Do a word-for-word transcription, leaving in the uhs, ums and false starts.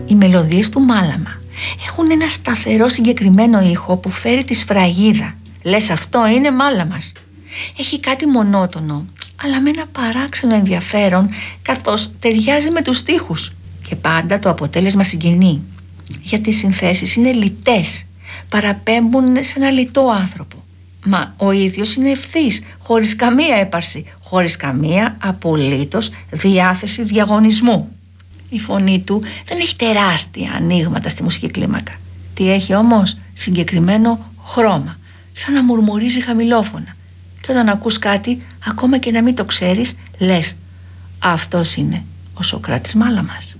Οι μελωδίες του Μάλαμα έχουν ένα σταθερό συγκεκριμένο ήχο που φέρει τη σφραγίδα. Λες αυτό είναι Μάλαμας. Έχει κάτι μονότονο, αλλά με ένα παράξενο ενδιαφέρον, καθώς ταιριάζει με τους στίχους. Και πάντα το αποτέλεσμα συγκινεί, γιατί οι συνθέσεις είναι λιτές, παραπέμπουν σε ένα λιτό άνθρωπο. Μα ο ίδιος είναι ευθύς, χωρίς καμία έπαρση, χωρίς καμία απολύτως διάθεση διαγωνισμού. Η φωνή του δεν έχει τεράστια ανοίγματα στη μουσική κλίμακα. Τι έχει όμως? Συγκεκριμένο χρώμα, σαν να μουρμουρίζει χαμηλόφωνα. Και όταν ακούς κάτι, ακόμα και να μην το ξέρεις, λες, αυτός είναι ο Σωκράτης Μάλαμας.